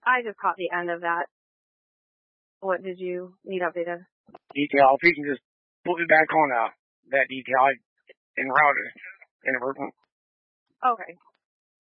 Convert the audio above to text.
I just caught the end of that. What did you need updated? Detail. If you can just put me back on that detail, I en route is inadvertent. Okay.